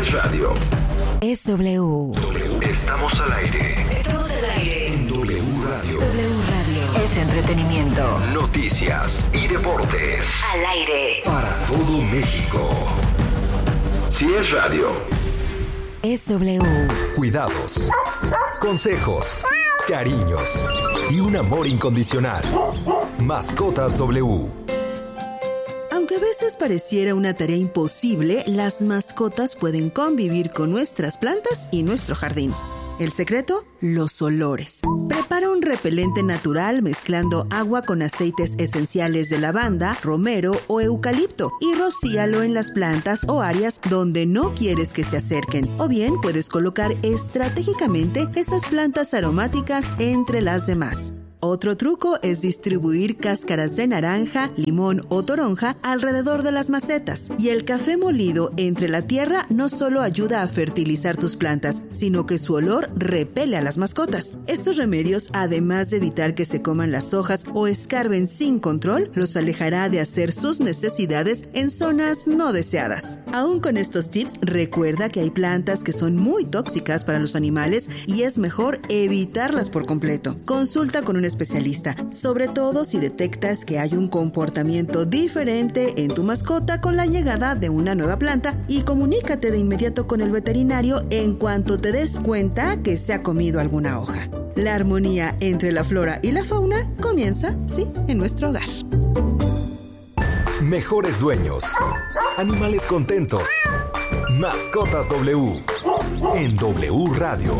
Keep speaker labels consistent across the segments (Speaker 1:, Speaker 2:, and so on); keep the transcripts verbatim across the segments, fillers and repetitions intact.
Speaker 1: es radio,
Speaker 2: es W.
Speaker 1: W. Estamos al aire.
Speaker 2: Estamos al aire.
Speaker 1: En W Radio.
Speaker 2: W Radio. Es entretenimiento.
Speaker 1: Noticias y deportes.
Speaker 2: Al aire.
Speaker 1: Para todo México. Si es radio,
Speaker 2: es W.
Speaker 3: Cuidados, consejos, cariños y un amor incondicional. Mascotas W.
Speaker 4: Aunque a veces pareciera una tarea imposible, las mascotas pueden convivir con nuestras plantas y nuestro jardín. El secreto, los olores. Prepara un repelente natural mezclando agua con aceites esenciales de lavanda, romero o eucalipto y rocíalo en las plantas o áreas donde no quieres que se acerquen. O bien puedes colocar estratégicamente esas plantas aromáticas entre las demás. Otro truco es distribuir cáscaras de naranja, limón o toronja alrededor de las macetas. Y el café molido entre la tierra no solo ayuda a fertilizar tus plantas, sino que su olor repele a las mascotas. Estos remedios, además de evitar que se coman las hojas o escarben sin control, los alejará de hacer sus necesidades en zonas no deseadas. Aún con estos tips, recuerda que hay plantas que son muy tóxicas para los animales y es mejor evitarlas por completo. Consulta con un especialista, sobre todo si detectas que hay un comportamiento diferente en tu mascota con la llegada de una nueva planta, y comunícate de inmediato con el veterinario en cuanto te des cuenta que se ha comido alguna hoja. La armonía entre la flora y la fauna comienza, sí, en nuestro hogar.
Speaker 3: Mejores dueños, animales contentos, Mascotas W en W Radio.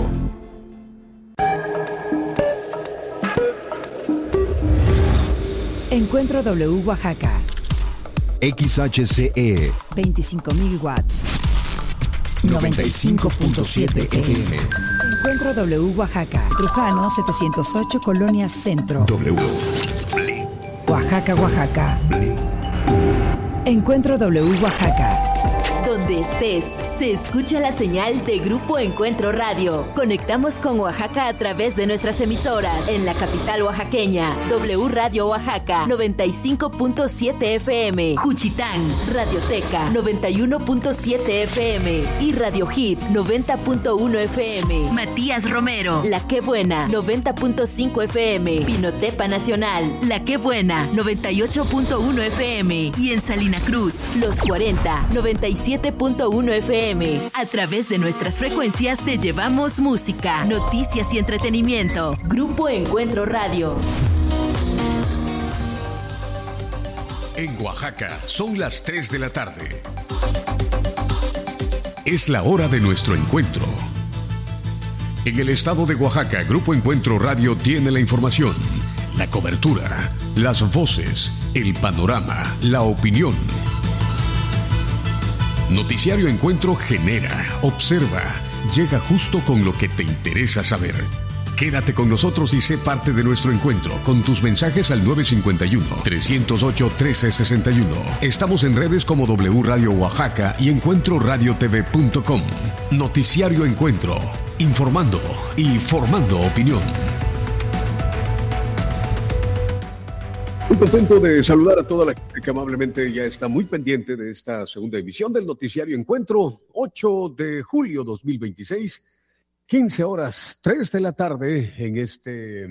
Speaker 2: Encuentro W Oaxaca.
Speaker 5: X H C E
Speaker 2: veinticinco mil watts.
Speaker 5: noventa y cinco punto siete F M.
Speaker 2: Encuentro W Oaxaca. Trujano setecientos ocho, Colonia Centro.
Speaker 5: W.
Speaker 2: Oaxaca, Oaxaca. Encuentro W Oaxaca.
Speaker 6: Donde estés, se escucha la señal de Grupo Encuentro Radio. Conectamos con Oaxaca a través de nuestras emisoras. En la capital oaxaqueña, W Radio Oaxaca, noventa y cinco punto siete F M. Juchitán, Radioteca, noventa y uno punto siete F M. Y Radio Hit, noventa punto uno F M. Matías Romero, La Qué Buena, noventa punto cinco F M. Pinotepa Nacional, La Qué Buena, noventa y ocho punto uno F M. Y en Salina Cruz, Los cuarenta, noventa y siete punto uno F M. A través de nuestras frecuencias te llevamos música, noticias y entretenimiento. Grupo Encuentro Radio.
Speaker 7: En Oaxaca son las tres de la tarde. Es la hora de nuestro encuentro. En el estado de Oaxaca, Grupo Encuentro Radio tiene la información, la cobertura, las voces, el panorama, la opinión. Noticiario Encuentro genera, observa, llega justo con lo que te interesa saber. Quédate con nosotros y sé parte de nuestro encuentro con tus mensajes al nueve cinco uno, tres cero ocho, uno tres seis uno. Estamos en redes como W Radio Oaxaca y encuentro radio t v punto com. Noticiario Encuentro, informando y formando opinión.
Speaker 8: Muy contento de saludar a toda la gente que amablemente ya está muy pendiente de esta segunda emisión del Noticiario Encuentro, ocho de julio dos mil veintiséis, quince horas, tres de la tarde, en este,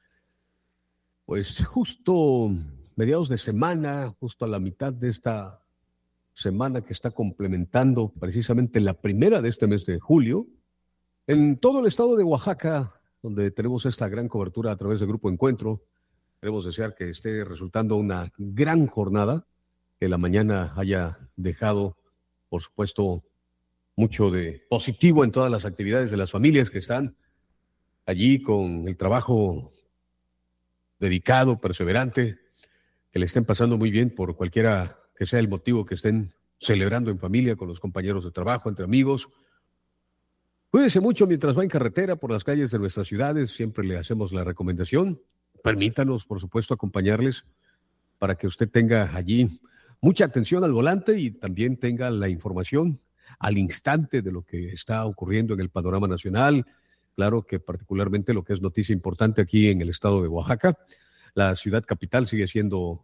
Speaker 8: pues justo mediados de semana, justo a la mitad de esta semana que está complementando precisamente la primera de este mes de julio, en todo el estado de Oaxaca, donde tenemos esta gran cobertura a través del Grupo Encuentro. Queremos desear que esté resultando una gran jornada, que la mañana haya dejado, por supuesto, mucho de positivo en todas las actividades de las familias que están allí con el trabajo dedicado, perseverante, que le estén pasando muy bien por cualquiera que sea el motivo que estén celebrando en familia, con los compañeros de trabajo, entre amigos. Cuídese mucho mientras va en carretera por las calles de nuestras ciudades, siempre le hacemos la recomendación. Permítanos, por supuesto, acompañarles para que usted tenga allí mucha atención al volante y también tenga la información al instante de lo que está ocurriendo en el panorama nacional. Claro que particularmente lo que es noticia importante aquí en el estado de Oaxaca. La ciudad capital sigue siendo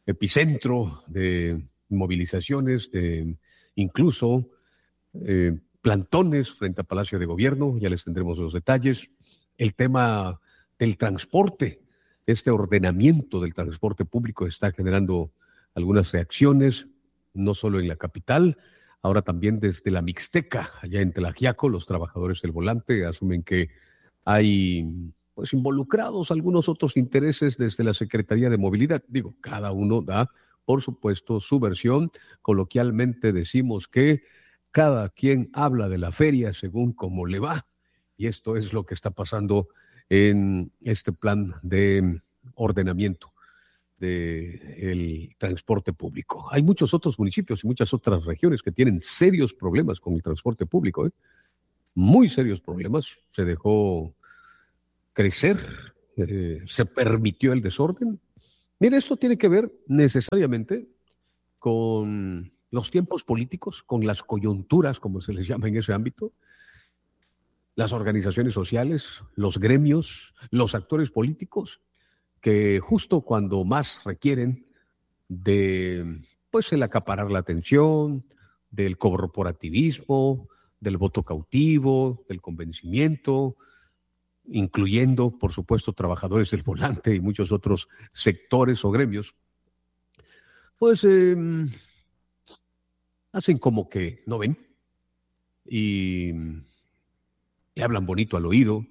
Speaker 8: epicentro de movilizaciones, de incluso eh, plantones frente al Palacio de Gobierno, ya les tendremos los detalles. El tema del transporte, este ordenamiento del transporte público está generando algunas reacciones, no solo en la capital, ahora también desde la Mixteca, allá en Tlaxiaco, los trabajadores del volante asumen que hay pues involucrados algunos otros intereses desde la Secretaría de Movilidad. Digo, cada uno da, por supuesto, su versión. Coloquialmente decimos que cada quien habla de la feria según cómo le va. Y esto es lo que está pasando en este plan de ordenamiento del transporte público. Hay muchos otros municipios y muchas otras regiones que tienen serios problemas con el transporte público, ¿eh? Muy serios problemas. Se dejó crecer, eh, se permitió el desorden. Mire, esto tiene que ver necesariamente con los tiempos políticos, con las coyunturas, como se les llama en ese ámbito, las organizaciones sociales, los gremios, los actores políticos, que justo cuando más requieren de, pues, el acaparar la atención, del corporativismo, del voto cautivo, del convencimiento, incluyendo, por supuesto, trabajadores del volante y muchos otros sectores o gremios, pues eh, hacen como que no ven y le hablan bonito al oído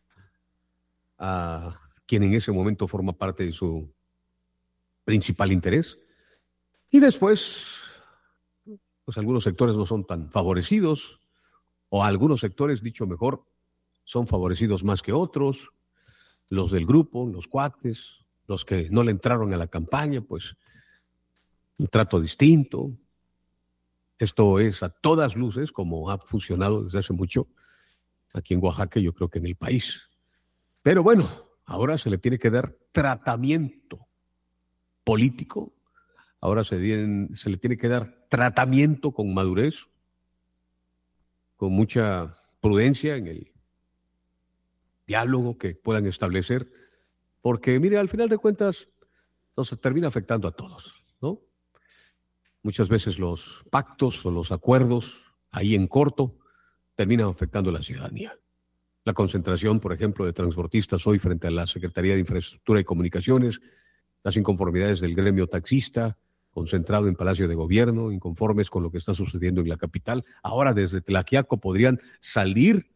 Speaker 8: a quien en ese momento forma parte de su principal interés. Y después, pues algunos sectores no son tan favorecidos, o algunos sectores, dicho mejor, son favorecidos más que otros, los del grupo, los cuates, los que no le entraron a la campaña, pues un trato distinto. Esto es a todas luces, como ha funcionado desde hace mucho aquí en Oaxaca, yo creo que en el país. Pero bueno, ahora se le tiene que dar tratamiento político, ahora se, dien, se le tiene que dar tratamiento con madurez, con mucha prudencia en el diálogo que puedan establecer, porque mire, al final de cuentas nos termina afectando a todos, ¿no? Muchas veces los pactos o los acuerdos ahí en corto terminan afectando a la ciudadanía. La concentración, por ejemplo, de transportistas hoy frente a la Secretaría de Infraestructura y Comunicaciones, las inconformidades del gremio taxista, concentrado en Palacio de Gobierno, inconformes con lo que está sucediendo en la capital. Ahora desde Tlaxiaco podrían salir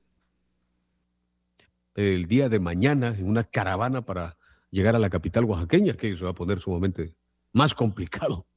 Speaker 8: el día de mañana en una caravana para llegar a la capital oaxaqueña, que se va a poner sumamente más complicado.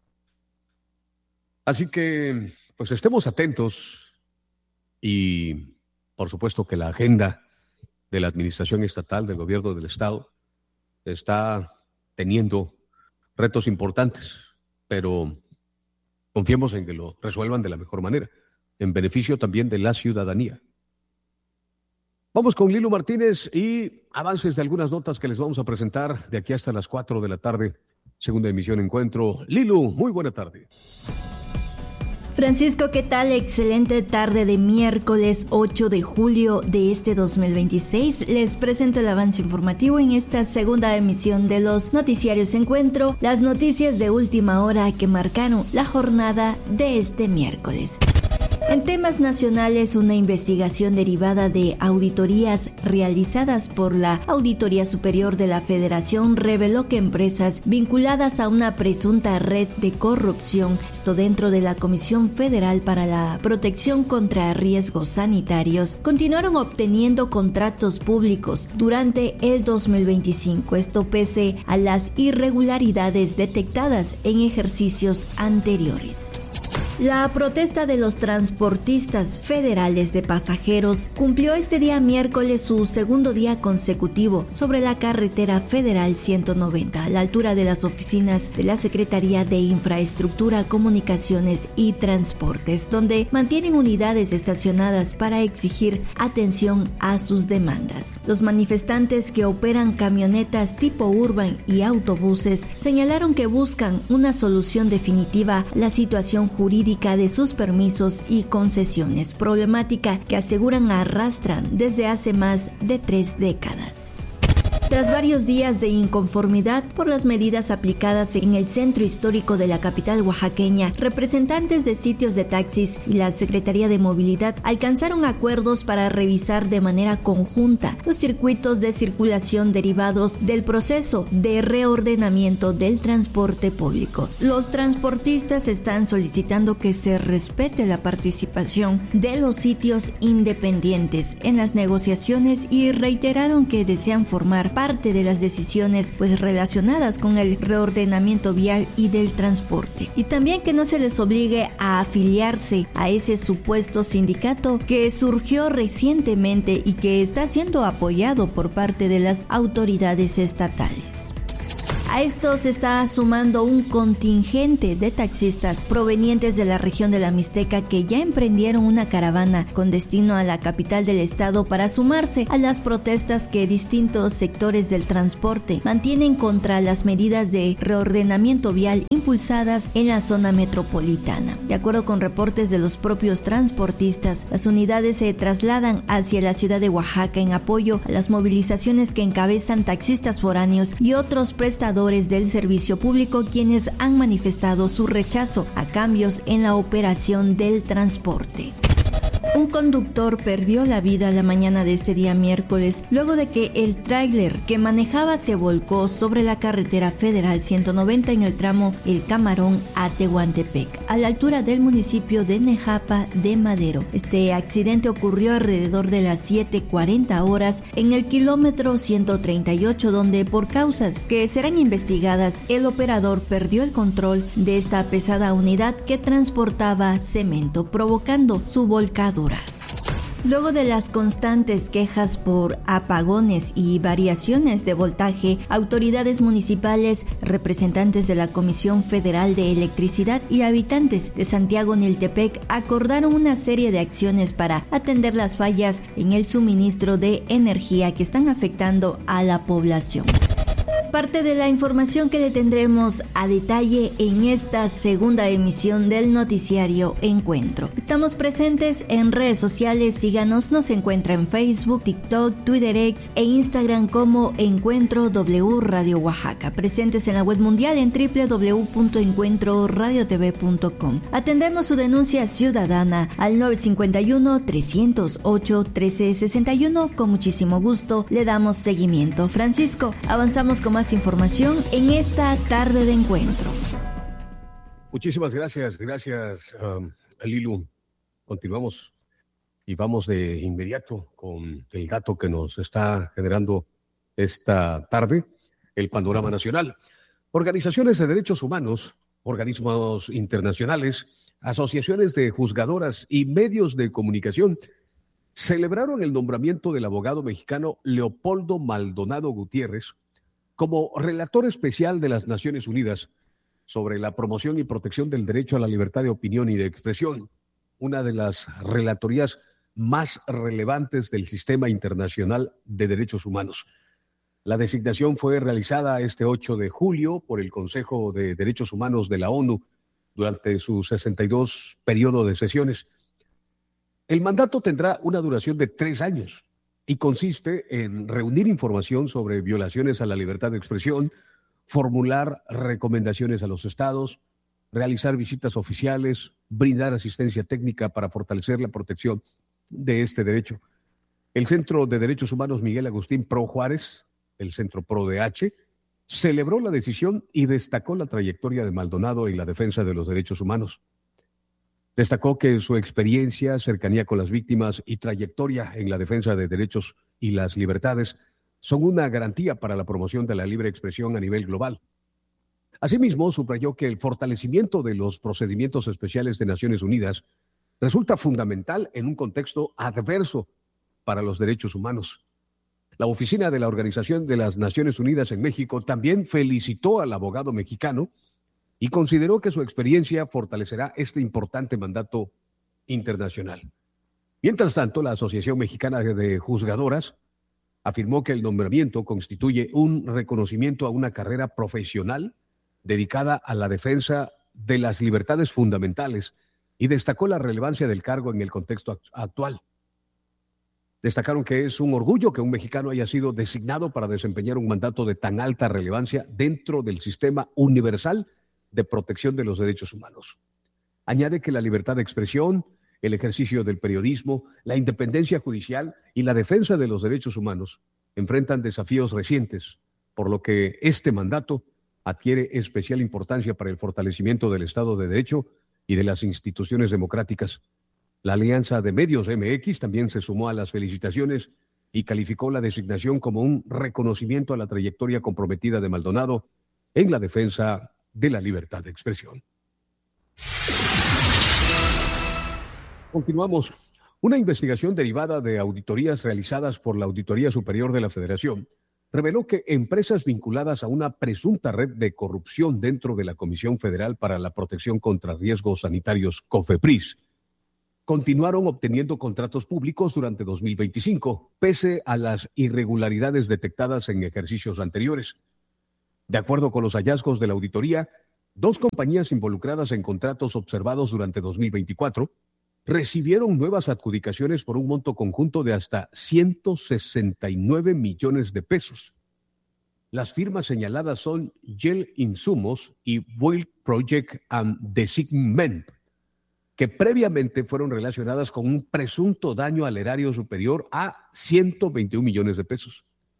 Speaker 8: Así que, pues estemos atentos y, por supuesto, que la agenda de la administración estatal, del gobierno del Estado, está teniendo retos importantes, pero confiemos en que lo resuelvan de la mejor manera, en beneficio también de la ciudadanía. Vamos con Lilu Martínez y avances de algunas notas que les vamos a presentar de aquí hasta las cuatro de la tarde, segunda emisión Encuentro. Lilu, muy buena tarde.
Speaker 9: Francisco, ¿qué tal? Excelente tarde de miércoles ocho de julio de este dos mil veintiséis. Les presento el avance informativo en esta segunda emisión de los noticiarios Encuentro, las noticias de última hora que marcaron la jornada de este miércoles. En temas nacionales, una investigación derivada de auditorías realizadas por la Auditoría Superior de la Federación reveló que empresas vinculadas a una presunta red de corrupción, esto dentro de la Comisión Federal para la Protección contra Riesgos Sanitarios, continuaron obteniendo contratos públicos durante el dos mil veinticinco, esto pese a las irregularidades detectadas en ejercicios anteriores. La protesta de los transportistas federales de pasajeros cumplió este día miércoles su segundo día consecutivo sobre la carretera federal ciento noventa, a la altura de las oficinas de la Secretaría de Infraestructura, Comunicaciones y Transportes, donde mantienen unidades estacionadas para exigir atención a sus demandas. Los manifestantes, que operan camionetas tipo urban y autobuses, señalaron que buscan una solución definitiva a la situación jurídica de sus permisos y concesiones, problemática que aseguran arrastran desde hace más de tres décadas. Tras varios días de inconformidad por las medidas aplicadas en el centro histórico de la capital oaxaqueña, representantes de sitios de taxis y la Secretaría de Movilidad alcanzaron acuerdos para revisar de manera conjunta los circuitos de circulación derivados del proceso de reordenamiento del transporte público. Los transportistas están solicitando que se respete la participación de los sitios independientes en las negociaciones y reiteraron que desean formar parte de las decisiones pues relacionadas con el reordenamiento vial y del transporte, y también que no se les obligue a afiliarse a ese supuesto sindicato que surgió recientemente y que está siendo apoyado por parte de las autoridades estatales. A esto se está sumando un contingente de taxistas provenientes de la región de la Mixteca que ya emprendieron una caravana con destino a la capital del estado para sumarse a las protestas que distintos sectores del transporte mantienen contra las medidas de reordenamiento vial impulsadas en la zona metropolitana. De acuerdo con reportes de los propios transportistas, las unidades se trasladan hacia la ciudad de Oaxaca en apoyo a las movilizaciones que encabezan taxistas foráneos y otros prestadores del servicio público, quienes han manifestado su rechazo a cambios en la operación del transporte. Un conductor perdió la vida la mañana de este día miércoles luego de que el tráiler que manejaba se volcó sobre la carretera federal ciento noventa en el tramo El Camarón a Tehuantepec, a la altura del municipio de Nejapa de Madero. Este accidente ocurrió alrededor de las siete cuarenta horas en el kilómetro ciento treinta y ocho, donde por causas que serán investigadas, el operador perdió el control de esta pesada unidad que transportaba cemento, provocando su volcadura. Luego de las constantes quejas por apagones y variaciones de voltaje, autoridades municipales, representantes de la Comisión Federal de Electricidad y habitantes de Santiago Niltepec acordaron una serie de acciones para atender las fallas en el suministro de energía que están afectando a la población. Parte de la información que le tendremos a detalle en esta segunda emisión del noticiario Encuentro. Estamos presentes en redes sociales, síganos, nos encuentra en Facebook, TikTok, Twitter X e Instagram como Encuentro W Radio Oaxaca. Presentes en la web mundial en doble u doble u doble u punto encuentro radio t v punto com. Atendemos su denuncia ciudadana al nueve cinco uno, tres cero ocho, uno tres seis uno. Con muchísimo gusto le damos seguimiento. Francisco, avanzamos con más información en esta tarde de encuentro.
Speaker 8: Muchísimas gracias, gracias um, Lilu. Continuamos y vamos de inmediato con el dato que nos está generando esta tarde el panorama nacional. Organizaciones de derechos humanos, organismos internacionales, asociaciones de juzgadoras y medios de comunicación celebraron el nombramiento del abogado mexicano Leopoldo Maldonado Gutiérrez como relator especial de las Naciones Unidas sobre la promoción y protección del derecho a la libertad de opinión y de expresión, una de las relatorías más relevantes del sistema internacional de derechos humanos. La designación fue realizada este ocho de julio por el Consejo de Derechos Humanos de la ONU durante su sesenta y dos periodo de sesiones. El mandato tendrá una duración de tres años y consiste en reunir información sobre violaciones a la libertad de expresión, formular recomendaciones a los estados, realizar visitas oficiales, brindar asistencia técnica para fortalecer la protección de este derecho. El Centro de Derechos Humanos Miguel Agustín Pro Juárez, el Centro Pro D H, celebró la decisión y destacó la trayectoria de Maldonado en la defensa de los derechos humanos. Destacó que su experiencia, cercanía con las víctimas y trayectoria en la defensa de derechos y las libertades son una garantía para la promoción de la libre expresión a nivel global. Asimismo, subrayó que el fortalecimiento de los procedimientos especiales de Naciones Unidas resulta fundamental en un contexto adverso para los derechos humanos. La oficina de la Organización de las Naciones Unidas en México también felicitó al abogado mexicano y consideró que su experiencia fortalecerá este importante mandato internacional. Mientras tanto, la Asociación Mexicana de Juzgadoras afirmó que el nombramiento constituye un reconocimiento a una carrera profesional dedicada a la defensa de las libertades fundamentales y destacó la relevancia del cargo en el contexto actual. Destacaron que es un orgullo que un mexicano haya sido designado para desempeñar un mandato de tan alta relevancia dentro del sistema universal de protección de los derechos humanos. Añade que la libertad de expresión, el ejercicio del periodismo, la independencia judicial y la defensa de los derechos humanos enfrentan desafíos recientes, por lo que este mandato adquiere especial importancia para el fortalecimiento del Estado de Derecho y de las instituciones democráticas. La Alianza de Medios M X también se sumó a las felicitaciones y calificó la designación como un reconocimiento a la trayectoria comprometida de Maldonado en la defensa de la libertad de expresión. Continuamos. Una investigación derivada de auditorías realizadas por la Auditoría Superior de la Federación reveló que empresas vinculadas a una presunta red de corrupción dentro de la Comisión Federal para la Protección contra Riesgos Sanitarios, COFEPRIS, continuaron obteniendo contratos públicos durante dos mil veinticinco, pese a las irregularidades detectadas en ejercicios anteriores. De acuerdo con los hallazgos de la auditoría, dos compañías involucradas en contratos observados durante dos mil veinticuatro recibieron nuevas adjudicaciones por un monto conjunto de hasta ciento sesenta y nueve millones de pesos. Las firmas señaladas son Yale Insumos y Boyle Project and Design, que previamente fueron relacionadas con un presunto daño al erario superior a ciento veintiún millones de pesos.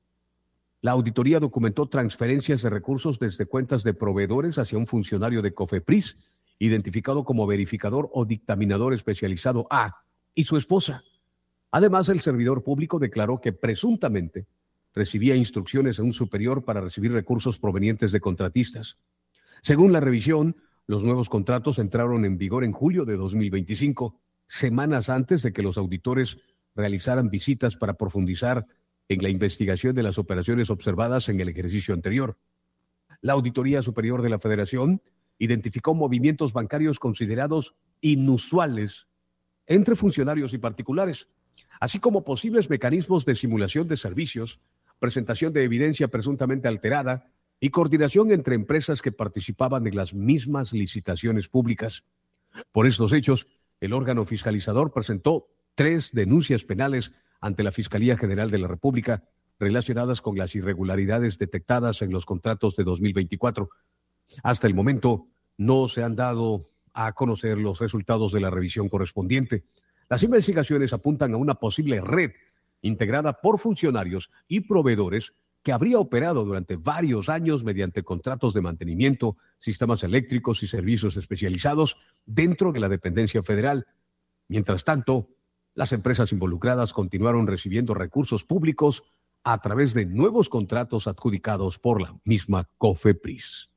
Speaker 8: La auditoría documentó transferencias de recursos desde cuentas de proveedores hacia un funcionario de COFEPRIS, identificado como verificador o dictaminador especializado A, y su esposa. Además, el servidor público declaró que presuntamente recibía instrucciones de un superior para recibir recursos provenientes de contratistas. Según la revisión, los nuevos contratos entraron en vigor en julio de dos mil veinticinco, semanas antes de que los auditores realizaran visitas para profundizar en la investigación de las operaciones observadas en el ejercicio anterior. La Auditoría Superior de la Federación identificó movimientos bancarios considerados inusuales entre funcionarios y particulares, así como posibles mecanismos de simulación de servicios, presentación de evidencia presuntamente alterada y coordinación entre empresas que participaban en las mismas licitaciones públicas. Por estos hechos, el órgano fiscalizador presentó tres denuncias penales ante la Fiscalía General de la República relacionadas con las irregularidades detectadas en los contratos de dos mil veinticuatro. Hasta el momento no se han dado a conocer los resultados de la revisión correspondiente. Las investigaciones apuntan a una posible red integrada por funcionarios y proveedores que habría operado durante varios años mediante contratos de mantenimiento, sistemas eléctricos y servicios especializados dentro de la dependencia federal. Mientras tanto, las empresas involucradas continuaron recibiendo recursos públicos a través de nuevos contratos adjudicados por la misma COFEPRIS.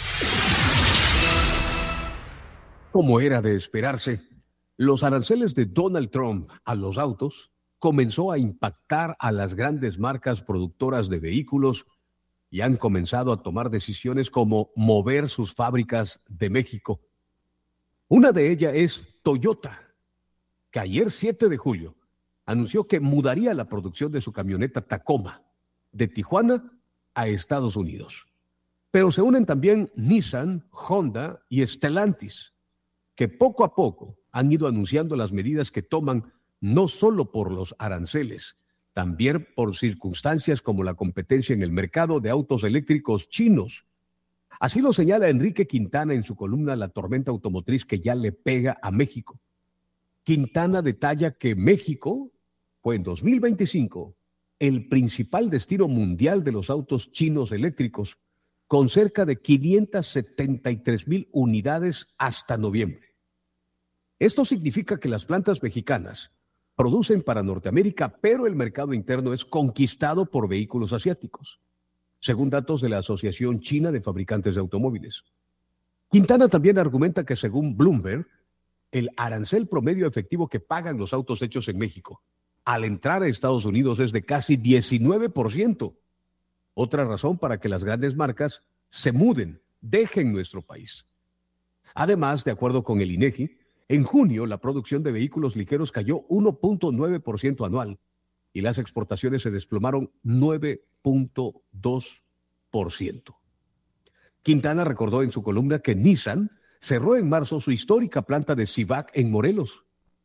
Speaker 8: Como era de esperarse, los aranceles de Donald Trump a los autos comenzó a impactar a las grandes marcas productoras de vehículos y han comenzado a tomar decisiones como mover sus fábricas de México. Una de ellas es Toyota, que ayer siete de julio anunció que mudaría la producción de su camioneta Tacoma de Tijuana a Estados Unidos. Pero se unen también Nissan, Honda y Stellantis, que poco a poco han ido anunciando las medidas que toman no solo por los aranceles, también por circunstancias como la competencia en el mercado de autos eléctricos chinos. Así lo señala Enrique Quintana en su columna La tormenta automotriz que ya le pega a México. Quintana detalla que México fue en dos mil veinticinco el principal destino mundial de los autos chinos eléctricos, con cerca de quinientas setenta y tres mil unidades hasta noviembre. Esto significa que las plantas mexicanas producen para Norteamérica, pero el mercado interno es conquistado por vehículos asiáticos, según datos de la Asociación China de Fabricantes de Automóviles. Quintana también argumenta que, según Bloomberg, el arancel promedio efectivo que pagan los autos hechos en México al entrar a Estados Unidos es de casi diecinueve por ciento. Otra razón para que las grandes marcas se muden, dejen nuestro país. Además, de acuerdo con el INEGI, en junio la producción de vehículos ligeros cayó uno punto nueve por ciento anual y las exportaciones se desplomaron nueve punto dos por ciento. Quintana recordó en su columna que Nissan cerró en marzo su histórica planta de Civac en Morelos,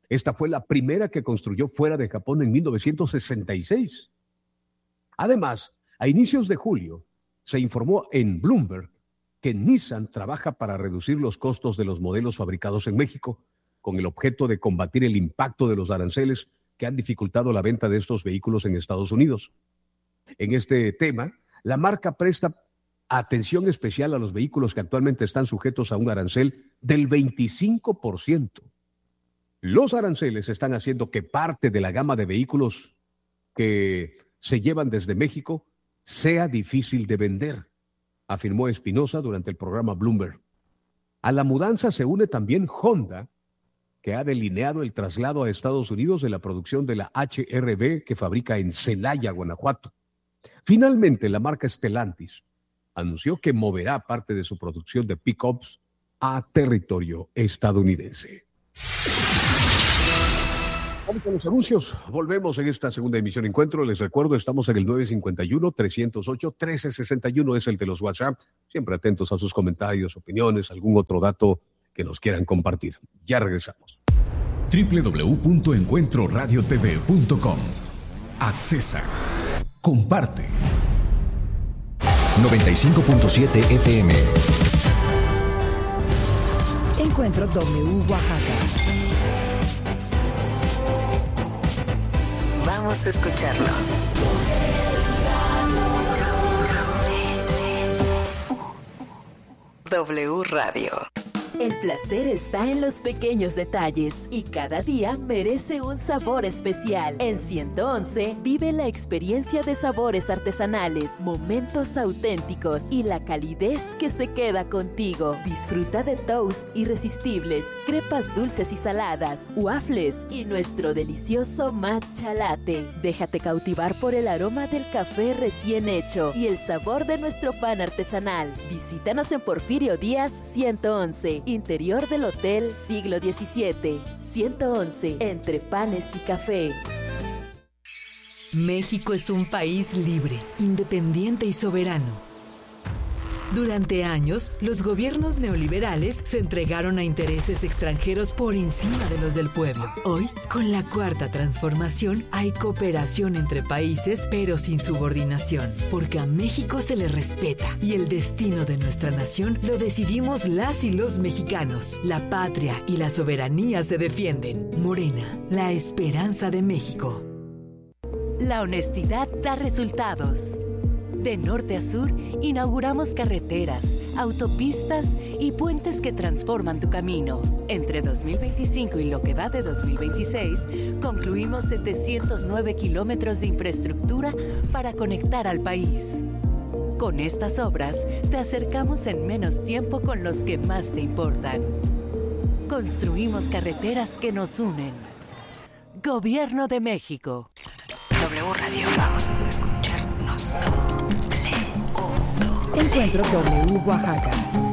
Speaker 8: Esta fue la primera que construyó fuera de Japón en mil novecientos sesenta y seis. Además, a inicios de julio, se informó en Bloomberg que Nissan trabaja para reducir los costos de los modelos fabricados en México, con el objeto de combatir el impacto de los aranceles que han dificultado la venta de estos vehículos en Estados Unidos. En este tema, la marca presta atención especial a los vehículos que actualmente están sujetos a un arancel del veinticinco por ciento. Los aranceles están haciendo que parte de la gama de vehículos que se llevan desde México sea difícil de vender, afirmó Espinosa durante el programa Bloomberg. A la mudanza se une también Honda, que ha delineado el traslado a Estados Unidos de la producción de la H R V que fabrica en Celaya, Guanajuato. Finalmente, la marca Stellantis anunció que moverá parte de su producción de pick-ups a territorio estadounidense. Vamos con los anuncios. Volvemos en esta segunda emisión Encuentro. Les recuerdo, estamos en el nueve cinco uno, tres cero ocho, uno tres seis uno, es el de los WhatsApp. Siempre atentos a sus comentarios, opiniones, algún otro dato que nos quieran compartir. Ya regresamos.
Speaker 7: doble u doble u doble u punto encuentro radio t v punto com. Accesa. Comparte.
Speaker 5: noventa y cinco punto siete F M.
Speaker 2: Encuentro W Oaxaca.
Speaker 10: Vamos a escucharlos. W Radio.
Speaker 6: El placer está en los pequeños detalles y cada día merece un sabor especial. En ciento once vive la experiencia de sabores artesanales, momentos auténticos y la calidez que se queda contigo. Disfruta de toast irresistibles, crepas dulces y saladas, waffles y nuestro delicioso matcha latte. Déjate cautivar por el aroma del café recién hecho y el sabor de nuestro pan artesanal. Visítanos en Porfirio Díaz ciento once. Interior del Hotel Siglo diecisiete, ciento once, entre panes y café.
Speaker 11: México es un país libre, independiente y soberano. Durante años, los gobiernos neoliberales se entregaron a intereses extranjeros por encima de los del pueblo. Hoy, con la cuarta transformación, hay cooperación entre países, pero sin subordinación, porque a México se le respeta y el destino de nuestra nación lo decidimos las y los mexicanos. La patria y la soberanía se defienden. Morena, la esperanza de México.
Speaker 12: La honestidad da resultados. De norte a sur, inauguramos carreteras, autopistas y puentes que transforman tu camino. Entre dos mil veinticinco y lo que va de dos mil veintiséis, concluimos setecientos nueve kilómetros de infraestructura para conectar al país. Con estas obras, te acercamos en menos tiempo con los que más te importan. Construimos carreteras que nos unen. Gobierno de México.
Speaker 10: W Radio, vamos a escucharnos.
Speaker 2: Encuentro W Oaxaca.